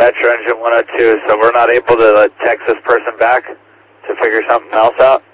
Metro Engine 102, so we're not able to text this person back to figure something else out?